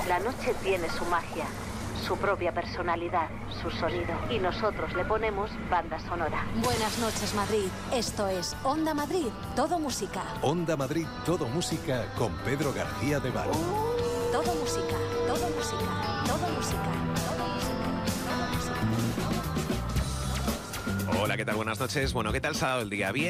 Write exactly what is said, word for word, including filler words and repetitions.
La noche tiene su magia, su propia personalidad, su sonido. Y nosotros le ponemos banda sonora. Buenas noches, Madrid. Esto es Onda Madrid, todo música. Onda Madrid, todo música con Pedro García de Val. Todo música, todo música, todo música, todo música, todo música. Hola, ¿qué tal? Buenas noches. Bueno, ¿qué tal se ha dado el día? ¿Bien?